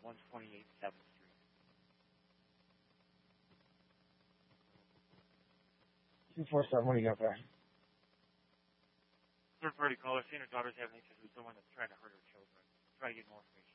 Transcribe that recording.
128 7th Street. 247, what do you got there? Third-party caller saying her daughter's having issues with someone that's trying to hurt her children. Try to get more information.